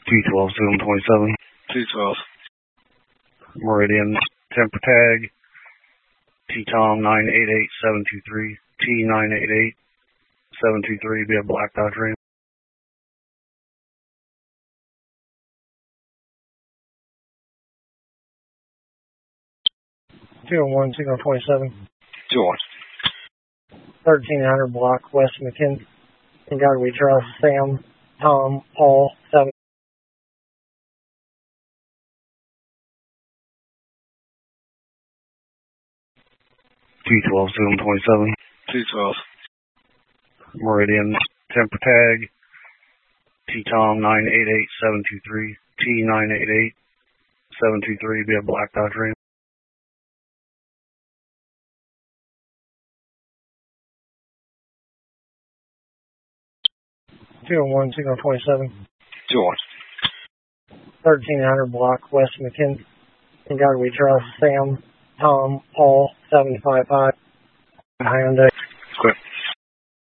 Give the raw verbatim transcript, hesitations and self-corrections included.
T twelve seven twenty-seven. T twelve. Meridian temper tag T Tom nine eight eight seven two three. T nine eight eight seven two three be a black Dodge Ram. two oh one, signal twenty-seven. two oh one. thirteen hundred block west of McKinney. And God, we trust Sam, Tom, Paul, seven. T twelve seven twenty-seven. T twelve. Meridian temper tag T Tom nine eight eight seven two three. T nine eight eight seven two three be a black Dodge Ram. two oh one, signal twenty-seven. two oh one. thirteen hundred block west of McKinney. And God, we trust Sam, Tom, Paul, seven five five. Hyundai.